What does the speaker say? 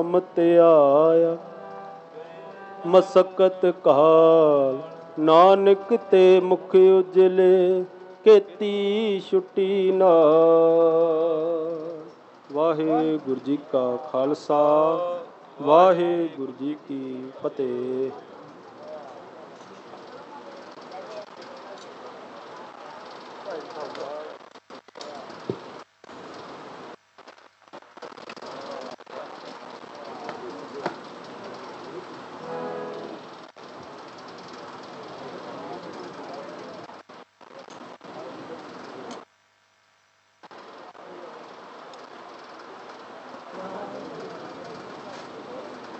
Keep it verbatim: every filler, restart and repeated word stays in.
ਮਤ ਆਇਆ ਮਸਕਤ ਕਾਲ, ਨਾਨਕ ਤੇ ਮੁਖ ਉਜਲੇ ਕੀਤੀ ਛੁੱਟੀ ਨਾਲ। ਵਾਹਿਗੁਰੂ ਜੀ ਕਾ ਖਾਲਸਾ, ਵਾਹਿਗੁਰੂ ਜੀ ਕੀ ਫਤਿਹ।